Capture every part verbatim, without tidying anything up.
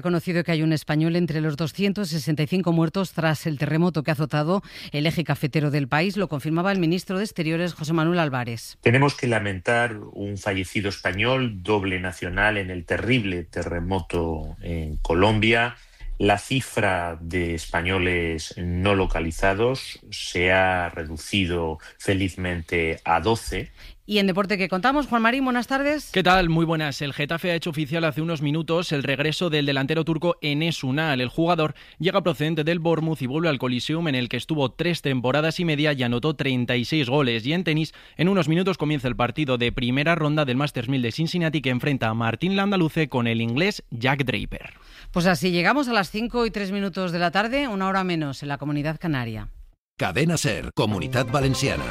Ha conocido que hay un español entre los doscientos sesenta y cinco muertos tras el terremoto que ha azotado el eje cafetero del país. Lo confirmaba el ministro de Exteriores, José Manuel Álvarez. Tenemos que lamentar un fallecido español, doble nacional, en el terrible terremoto en Colombia. La cifra de españoles no localizados se ha reducido felizmente a doce. Y en deporte que contamos, Juan Marín, buenas tardes. ¿Qué tal? Muy buenas. El Getafe ha hecho oficial hace unos minutos el regreso del delantero turco Enes Ünal. El jugador llega procedente del Bournemouth y vuelve al Coliseum, en el que estuvo tres temporadas y media y anotó treinta y seis goles. Y en tenis, en unos minutos comienza el partido de primera ronda del Masters mil de Cincinnati, que enfrenta a Martín Landaluce con el inglés Jack Draper. Pues así llegamos a las cinco y tres minutos de la tarde, una hora menos en la Comunidad Canaria. Cadena SER, Comunitat Valenciana.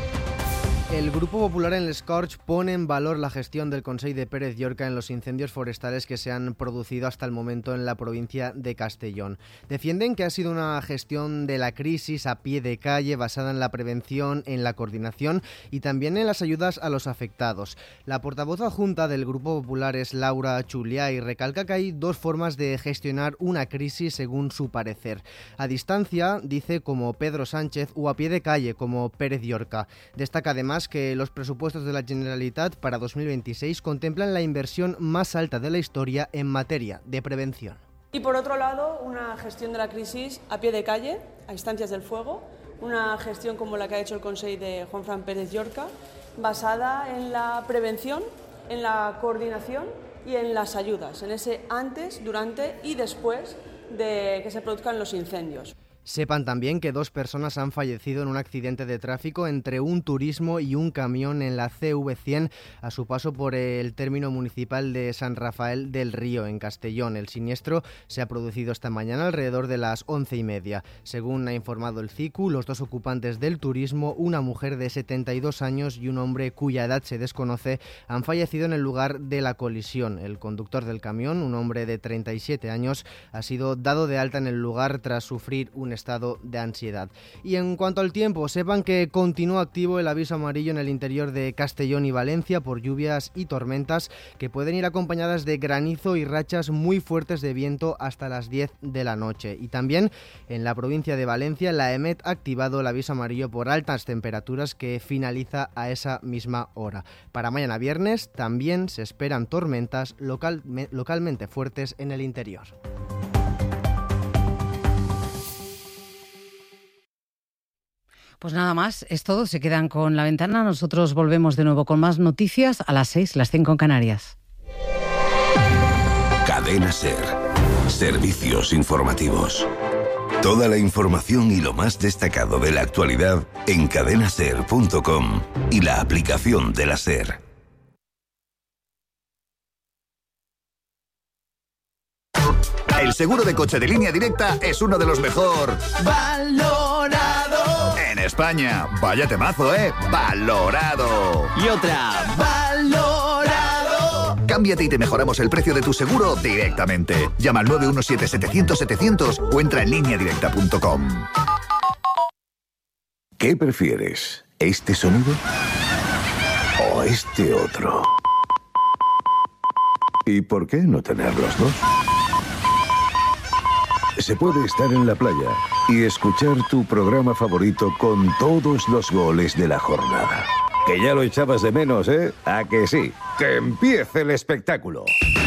El Grupo Popular en Les Corts pone en valor la gestión del Consell de Pérez Llorca en los incendios forestales que se han producido hasta el momento en la provincia de Castellón. Defienden que ha sido una gestión de la crisis a pie de calle, basada en la prevención, en la coordinación y también en las ayudas a los afectados. La portavoz adjunta del Grupo Popular es Laura Chuliá y recalca que hay dos formas de gestionar una crisis según su parecer. A distancia, dice, como Pedro Sánchez, o a pie de calle, como Pérez Llorca. Destaca además que los presupuestos de la Generalitat para dos mil veintiséis contemplan la inversión más alta de la historia en materia de prevención. Y por otro lado, una gestión de la crisis a pie de calle, a instancias del fuego, una gestión como la que ha hecho el Consell de Juanfran Pérez Llorca, basada en la prevención, en la coordinación y en las ayudas, en ese antes, durante y después de que se produzcan los incendios. Sepan también que dos personas han fallecido en un accidente de tráfico entre un turismo y un camión en la C V cien a su paso por el término municipal de San Rafael del Río, en Castellón. El siniestro se ha producido esta mañana alrededor de las once y media. Según ha informado el C I C U, los dos ocupantes del turismo, una mujer de setenta y dos años y un hombre cuya edad se desconoce, han fallecido en el lugar de la colisión. El conductor del camión, un hombre de treinta y siete años, ha sido dado de alta en el lugar tras sufrir un estado de ansiedad. Y en cuanto al tiempo, sepan que continúa activo el aviso amarillo en el interior de Castellón y Valencia por lluvias y tormentas que pueden ir acompañadas de granizo y rachas muy fuertes de viento hasta las diez de la noche. Y también en la provincia de Valencia, la EMET ha activado el aviso amarillo por altas temperaturas que finaliza a esa misma hora. Para mañana viernes también se esperan tormentas local, localmente fuertes en el interior. Pues nada más, es todo. Se quedan con La Ventana. Nosotros volvemos de nuevo con más noticias a las seis, las cinco en Canarias. Cadena SER. Servicios informativos. Toda la información y lo más destacado de la actualidad en cadena ser punto com y la aplicación de la SER. El seguro de coche de Línea Directa es uno de los mejor valorado en España. Vaya temazo, ¿eh? Valorado. Y otra, valorado. Cámbiate y te mejoramos el precio de tu seguro directamente. Llama al nueve uno siete, setecientos, setecientos o entra en línea directa punto com. ¿Qué prefieres? ¿Este sonido o este otro? ¿Y por qué no tener los dos? Se puede estar en la playa y escuchar tu programa favorito con todos los goles de la jornada. Que ya lo echabas de menos, ¿eh? ¿A que sí? ¡Que empiece el espectáculo!